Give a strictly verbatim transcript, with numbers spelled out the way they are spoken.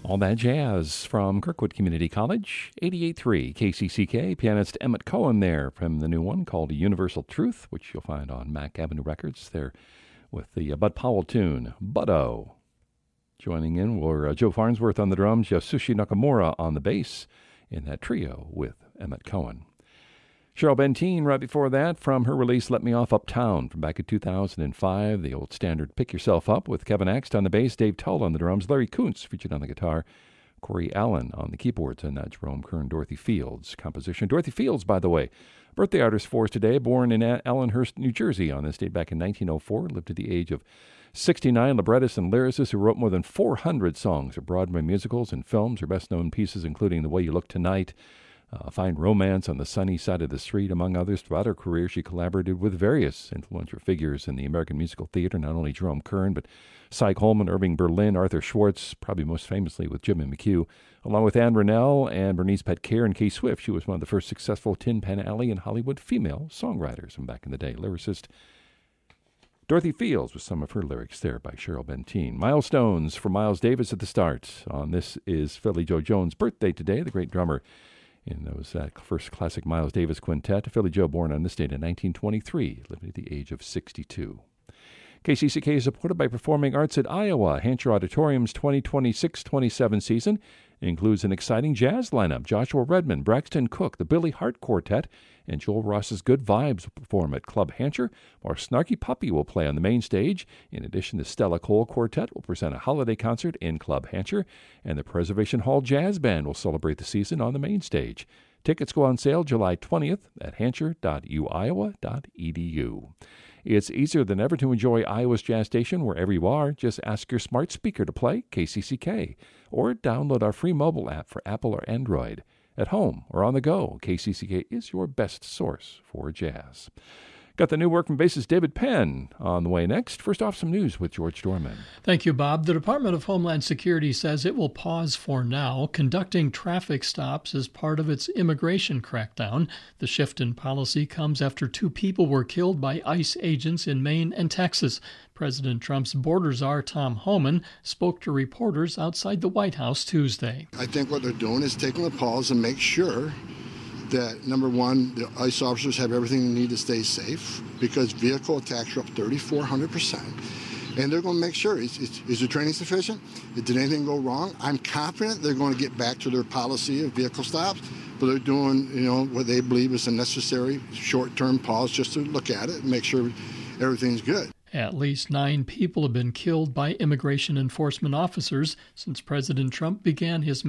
All that jazz from Kirkwood Community College, eighty-eight point three K C C K. Pianist Emmett Cohen there from the new one called Universal Truth, which you'll find on Mack Avenue Records there with the uh, Bud Powell tune, Bud-O. Joining in were uh, Joe Farnsworth on the drums, Yasushi Nakamura on the bass in that trio with Emmett Cohen. Cheryl Benteen right before that from her release Let Me Off Uptown from back in two thousand five, the old standard Pick Yourself Up with Kevin Axt on the bass, Dave Tull on the drums, Larry Kuntz featured on the guitar, Corey Allen on the keyboards, and that Jerome Kern, Dorothy Fields composition. Dorothy Fields, by the way, birthday artist for us today, born in Allenhurst, New Jersey on this date back in nineteen oh four, lived to the age of sixty-nine, librettist and lyricist who wrote more than four hundred songs for Broadway musicals and films. Her best-known pieces including The Way You Look Tonight, Uh, Find Romance on the Sunny Side of the Street, among others. Throughout her career, she collaborated with various influential figures in the American musical theater, not only Jerome Kern, but Cy Coleman, Irving Berlin, Arthur Schwartz, probably most famously with Jimmy McHugh. Along with Anne Rennell and Bernice Petcare and Kay Swift, she was one of the first successful Tin Pan Alley and Hollywood female songwriters from back in the day. Lyricist Dorothy Fields with some of her lyrics there by Cheryl Benteen. Milestones for Miles Davis at the start. On This Is Philly Joe Jones' birthday today, the great drummer in those uh, first classic Miles Davis quintet. Philly Joe, born on this date in nineteen twenty-three, living at the age of sixty-two. K C C K is supported by Performing Arts at Iowa. Hancher Auditorium's twenty twenty-six twenty-seven season includes an exciting jazz lineup. Joshua Redman, Braxton Cook, the Billy Hart Quartet, and Joel Ross's Good Vibes will perform at Club Hancher, while Snarky Puppy will play on the main stage. In addition, the Stella Cole Quartet will present a holiday concert in Club Hancher, and the Preservation Hall Jazz Band will celebrate the season on the main stage. Tickets go on sale July twentieth at hancher dot u iowa dot e d u. It's easier than ever to enjoy Iowa's Jazz Station wherever you are. Just ask your smart speaker to play K C C K, or download our free mobile app for Apple or Android. At home or on the go, K C C K is your best source for jazz. Got the new work from bassist David Penn on the way next. First off, some news with George Dorman. Thank you, Bob. The Department of Homeland Security says it will pause for now conducting traffic stops as part of its immigration crackdown. The shift in policy comes after two people were killed by ICE agents in Maine and Texas. President Trump's border czar, Tom Homan, spoke to reporters outside the White House Tuesday. I think what they're doing is taking a pause and make sure that, number one, the ICE officers have everything they need to stay safe, because vehicle attacks are up thirty-four hundred percent. And they're going to make sure, is, is, is the training sufficient? Did anything go wrong? I'm confident they're going to get back to their policy of vehicle stops, but they're doing, you know, what they believe is a necessary short-term pause just to look at it and make sure everything's good. At least nine people have been killed by immigration enforcement officers since President Trump began his